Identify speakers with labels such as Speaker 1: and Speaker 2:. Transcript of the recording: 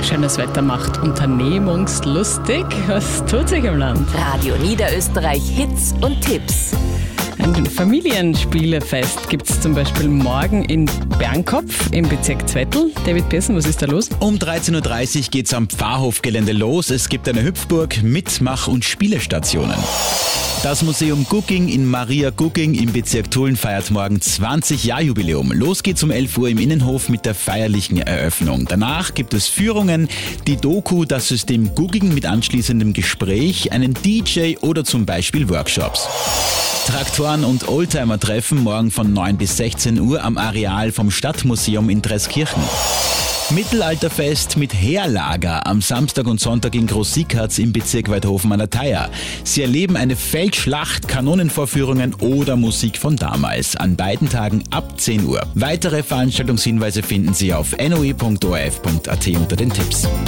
Speaker 1: schönes Wetter macht unternehmungslustig. Was tut sich im Land?
Speaker 2: Radio Niederösterreich Hits und Tipps.
Speaker 1: Ein Familienspielefest gibt es zum Beispiel morgen in Bernkopf im Bezirk Zwettl. David Pearson, was ist da los?
Speaker 3: Um 13.30 Uhr geht es am Pfarrhofgelände los. Es gibt eine Hüpfburg, Mitmach- und Spielestationen. Das Museum Gugging in Maria Gugging im Bezirk Tulln feiert morgen 20-Jahr-Jubiläum. Los geht's um 11 Uhr im Innenhof mit der feierlichen Eröffnung. Danach gibt es Führungen, die Doku, das System Gugging mit anschließendem Gespräch, einen DJ oder zum Beispiel Workshops. Traktoren- und Oldtimer-Treffen morgen von 9 bis 16 Uhr am Areal vom Stadtmuseum in Treskirchen. Mittelalterfest mit Heerlager am Samstag und Sonntag in Großsickatz im Bezirk Weidhofen an der Thaya. Sie erleben eine Feldschlacht, Kanonenvorführungen oder Musik von damals. An beiden Tagen ab 10 Uhr. Weitere Veranstaltungshinweise finden Sie auf noi.orf.at unter den Tipps.